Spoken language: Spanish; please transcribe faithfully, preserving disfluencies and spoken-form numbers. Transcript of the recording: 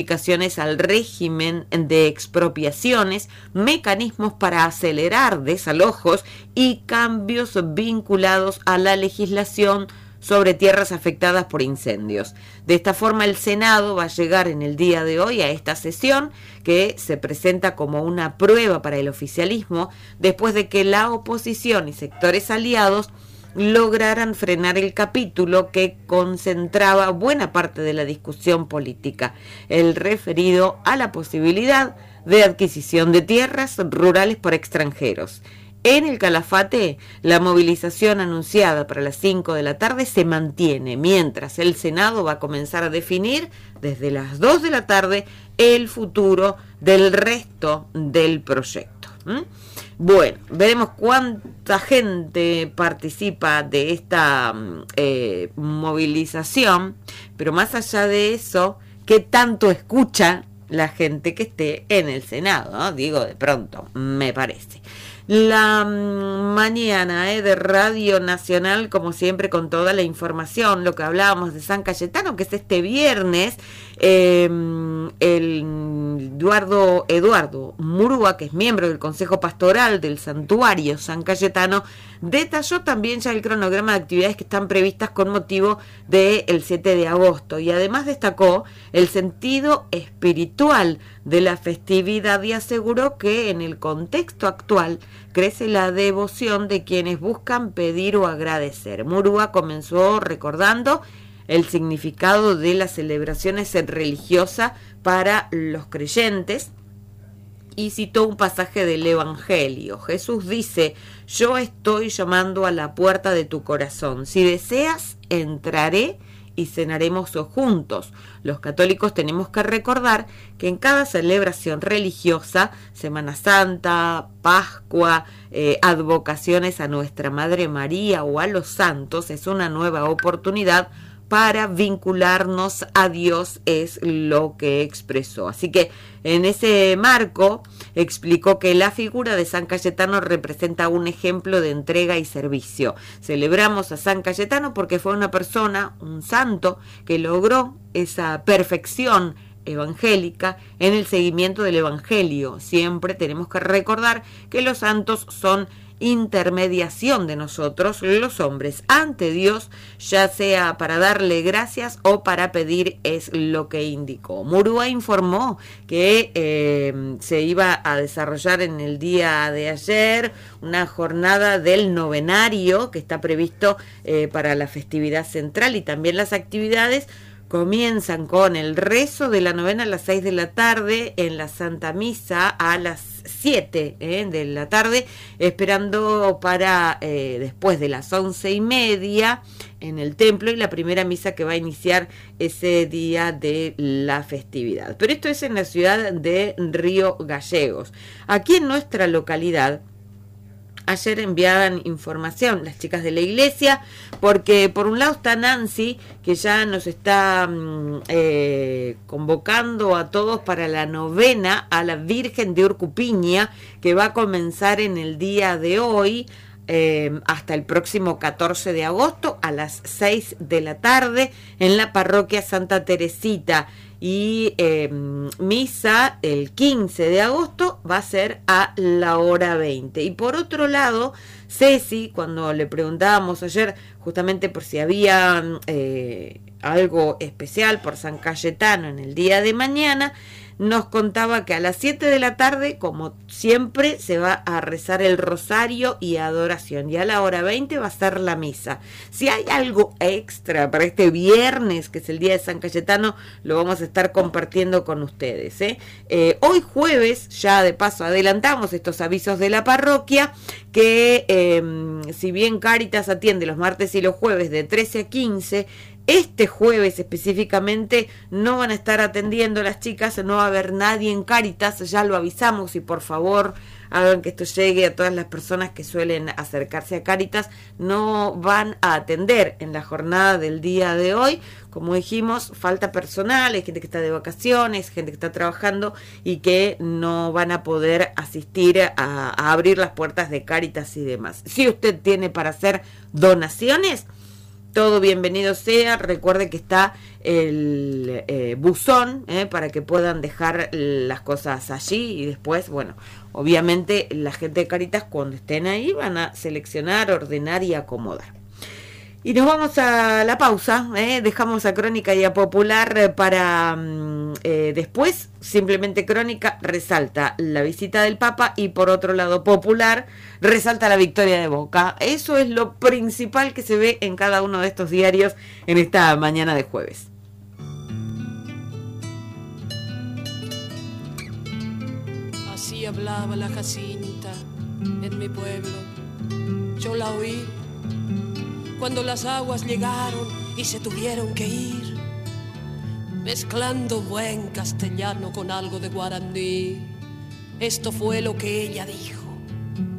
modificaciones al régimen de expropiaciones, mecanismos para acelerar desalojos y cambios vinculados a la legislación sobre tierras afectadas por incendios. De esta forma, el Senado va a llegar en el día de hoy a esta sesión que se presenta como una prueba para el oficialismo después de que la oposición y sectores aliados lograran frenar el capítulo que concentraba buena parte de la discusión política, el referido a la posibilidad de adquisición de tierras rurales por extranjeros. En el Calafate, la movilización anunciada para las cinco de la tarde se mantiene, mientras el Senado va a comenzar a definir desde las dos de la tarde el futuro del resto del proyecto. ¿Mm? Bueno, veremos cuánta gente participa de esta eh, movilización, pero más allá de eso, qué tanto escucha la gente que esté en el Senado, ¿no? Digo, de pronto, me parece. La mm, mañana eh, de Radio Nacional, como siempre, con toda la información, lo que hablábamos de San Cayetano, que es este viernes, eh, el Eduardo, Eduardo Murúa, que es miembro del Consejo Pastoral del Santuario San Cayetano, detalló también ya el cronograma de actividades que están previstas con motivo del siete de agosto y además destacó el sentido espiritual de la festividad y aseguró que en el contexto actual crece la devoción de quienes buscan pedir o agradecer. Murúa comenzó recordando el significado de las celebraciones religiosas para los creyentes y citó un pasaje del Evangelio. Jesús dice: yo estoy llamando a la puerta de tu corazón. Si deseas, entraré y cenaremos juntos. Los católicos tenemos que recordar que en cada celebración religiosa, Semana Santa, Pascua, eh, advocaciones a Nuestra Madre María o a los santos, es una nueva oportunidad para vincularnos a Dios, es lo que expresó. Así que en ese marco explicó que la figura de San Cayetano representa un ejemplo de entrega y servicio. Celebramos a San Cayetano porque fue una persona, un santo, que logró esa perfección evangélica en el seguimiento del Evangelio. Siempre tenemos que recordar que los santos son intermediación de nosotros, los hombres, ante Dios, ya sea para darle gracias o para pedir, es lo que indicó. Murúa informó que eh, se iba a desarrollar en el día de ayer una jornada del novenario que está previsto eh, para la festividad central y también las actividades comienzan con el rezo de la novena a las seis de la tarde, en la Santa Misa a las siete eh, de la tarde, esperando para eh, después de las once y media en el templo y la primera misa que va a iniciar ese día de la festividad. Pero esto es en la ciudad de Río Gallegos. Aquí en nuestra localidad, ayer enviaban información las chicas de la iglesia, porque por un lado está Nancy, que ya nos está eh, convocando a todos para la novena a la Virgen de Urcupiña, que va a comenzar en el día de hoy, eh, hasta el próximo catorce de agosto a las seis de la tarde en la parroquia Santa Teresita. Y eh, misa el quince de agosto va a ser a la hora veinte. Y por otro lado, Ceci, cuando le preguntábamos ayer justamente por si había eh, algo especial por San Cayetano en el día de mañana, nos contaba que a las siete de la tarde, como siempre, se va a rezar el rosario y adoración. Y a la hora veinte va a ser la misa. Si hay algo extra para este viernes, que es el día de San Cayetano, lo vamos a estar compartiendo con ustedes. ¿eh? Eh, hoy jueves, ya de paso adelantamos estos avisos de la parroquia, que eh, si bien Cáritas atiende los martes y los jueves de trece a quince, este jueves específicamente no van a estar atendiendo las chicas, no va a haber nadie en Cáritas, ya lo avisamos, y por favor hagan que esto llegue a todas las personas que suelen acercarse a Cáritas. No van a atender en la jornada del día de hoy, como dijimos, falta personal, hay gente que está de vacaciones, gente que está trabajando y que no van a poder asistir a, a abrir las puertas de Cáritas y demás. Si usted tiene para hacer donaciones, todo bienvenido sea. Recuerde que está el eh, buzón eh, para que puedan dejar las cosas allí y después, bueno, obviamente la gente de Cáritas cuando estén ahí van a seleccionar, ordenar y acomodar. Y nos vamos a la pausa, ¿eh? Dejamos a Crónica y a Popular para eh, después, simplemente Crónica resalta la visita del Papa y por otro lado Popular resalta la victoria de Boca. Eso es lo principal que se ve en cada uno de estos diarios en esta mañana de jueves. Así hablaba la Jacinta en mi pueblo, yo la oí cuando las aguas llegaron y se tuvieron que ir, mezclando buen castellano con algo de guaraní. Esto fue lo que ella dijo.